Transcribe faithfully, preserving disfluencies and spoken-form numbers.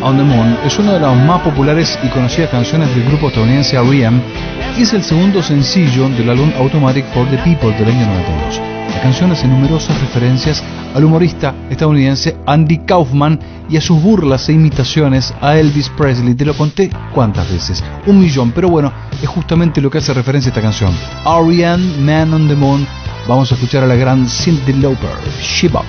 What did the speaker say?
on the Moon es una de las más populares y conocidas canciones del grupo estadounidense R E M y es el segundo sencillo del álbum Automatic for the People del año noventa y dos. La canción hace numerosas referencias al humorista estadounidense Andy Kaufman y a sus burlas e imitaciones a Elvis Presley. Te lo conté cuántas veces, un millón, pero bueno, es justamente lo que hace referencia a esta canción. R E M, Man on the Moon. Vamos a escuchar a la gran Cyndi Lauper, She Bop.